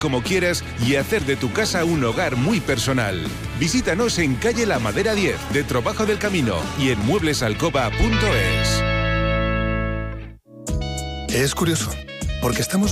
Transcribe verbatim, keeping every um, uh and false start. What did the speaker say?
como quieras y hacer de tu casa un hogar muy personal. Visítanos en calle La Madera diez, de Trobajo del Camino, y en muebles alcoba punto es. Es curioso, porque estamos